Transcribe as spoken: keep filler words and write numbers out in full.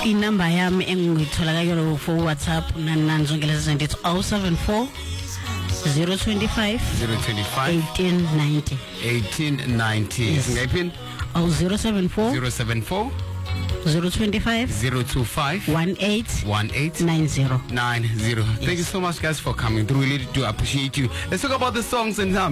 inamba yami engitholakala for WhatsApp nananzonke lezi zinto it's oh seven four zero two five zero two five eighteen ninety eighteen ninety. Singayiphin? Oh zero seven four zero seven four zero two five zero two five one eight one eight nine zero nine zero. Thank you so much, guys, for coming through. We really do appreciate you. Let's talk about the songs and